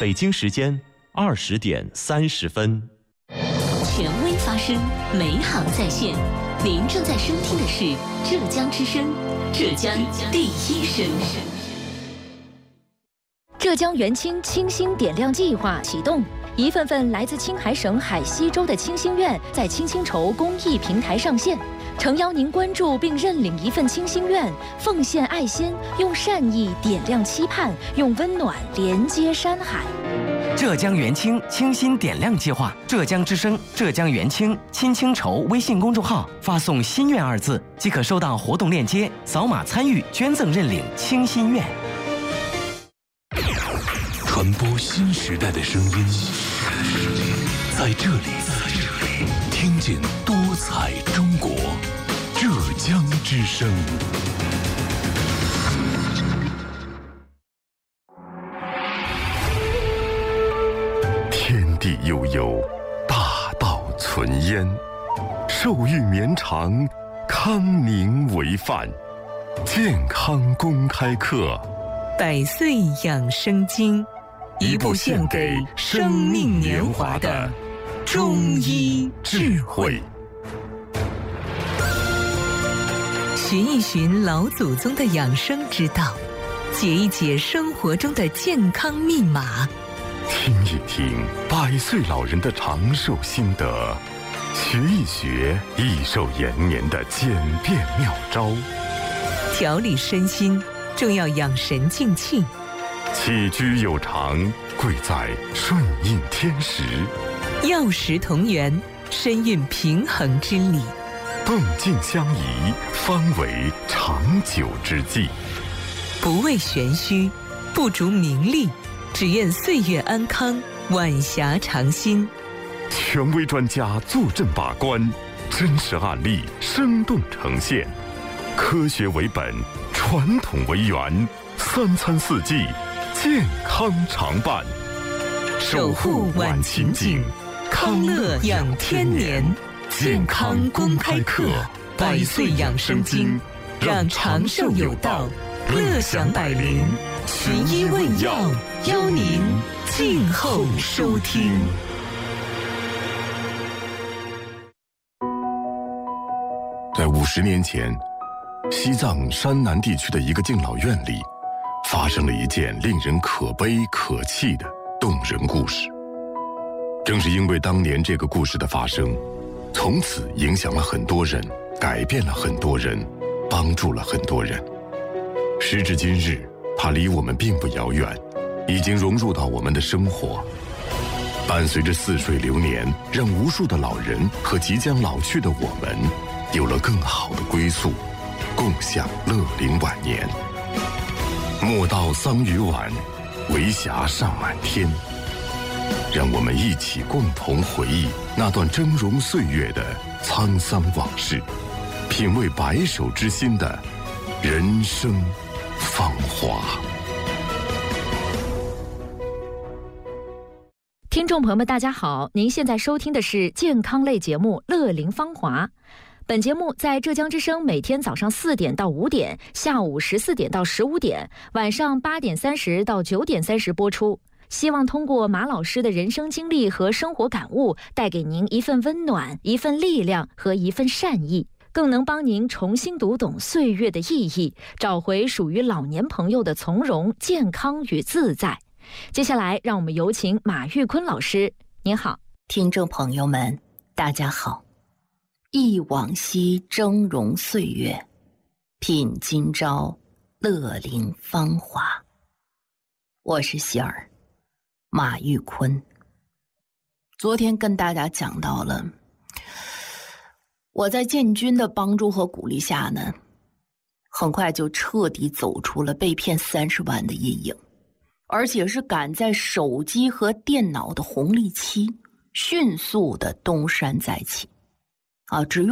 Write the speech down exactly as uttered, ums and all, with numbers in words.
北京时间二十点三十分。 权威发声，美好在线。您正在收听的是浙江之声，浙江第一声。 浙江元清清新点亮计划启动，一份份来自青海省海西州的清心愿在清新筹公益平台上线，诚邀您关注并认领一份清心愿，奉献爱心，用善意点亮期盼，用温暖连接山海。 浙江元清清新点亮计划，浙江之声、浙江元清亲清筹微信公众号发送“心愿”二字，即可收到活动链接，扫码参与捐赠认领清心愿。 传播新时代的声音，在这里，听见多彩中国，浙江之声。 天地悠悠，大道存焉，寿育绵长，康宁为范。健康公开课， 百岁养生经，一部献给生命年华的中医智慧。寻一寻老祖宗的养生之道，解一解生活中的健康密码， 听一听百岁老人的长寿心得，学一学益寿延年的简便妙招。 调理身心，正要养神静气。 起居有常，贵在顺应天时。 药食同源，身蕴平衡之理。 动静相宜，方为长久之计。 不为玄虚，不逐名利，只愿岁月安康，晚霞长新。 权威专家坐镇把关，真实案例生动呈现，科学为本，传统为源，三餐四季健康常伴， 守护晚晴景，康乐养天年。健康公开课，百岁养生经，让长寿有道，乐享百龄。寻医问药，邀您静候收听。 在五十年前，西藏山南地区的一个敬老院里，发生了一件令人可悲可泣的动人故事。正是因为当年这个故事的发生，从此影响了很多人，改变了很多人，帮助了很多人。时至今日，它离我们并不遥远，已经融入到我们的生活，伴随着似水流年，让无数的老人和即将老去的我们有了更好的归宿，共享乐龄晚年。莫道桑榆晚，为霞尚满天。让我们一起共同回忆那段峥嵘岁月的沧桑往事，品味白首之心的人生芳华。 听众朋友们大家好，您现在收听的是健康类节目《乐龄芳华》。本节目在浙江之声每天早上四点到五点，下午十四点到十五点，晚上八点三十到九点三十播出。希望通过马老师的人生经历和生活感悟，带给您一份温暖、一份力量和一份善意，更能帮您重新读懂岁月的意义，找回属于老年朋友的从容、健康与自在。接下来，让我们有请马玉坤老师。您好， 听众朋友们，大家好。忆往昔峥嵘岁月，品今朝乐龄芳华。我是喜儿。马玉坤，昨天跟大家讲到了，我在建军的帮助和鼓励下呢，很快就彻底走出了被骗三十万的阴影，而且是赶在手机和电脑的红利期，迅速的东山再起。啊，只用